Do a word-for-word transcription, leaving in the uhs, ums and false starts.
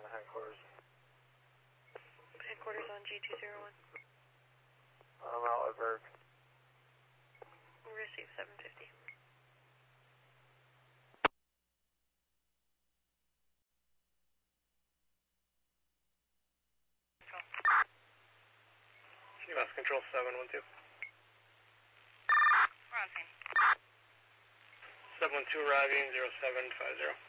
Headquarters. Headquarters on G two zero one. I'm out at Berg. Receive seven fifty. U S Control seven one two. We're on scene. seven one two arriving, zero seven five zero.